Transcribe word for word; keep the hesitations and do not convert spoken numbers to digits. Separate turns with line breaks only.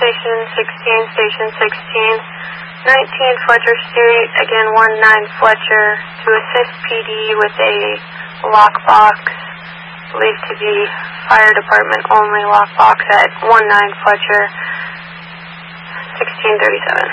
Station sixteen, Station sixteen, nineteen Fletcher Street, again one nine Fletcher, to assist P D with a lockbox, believed to be fire department only lockbox at one nine Fletcher, sixteen thirty-seven.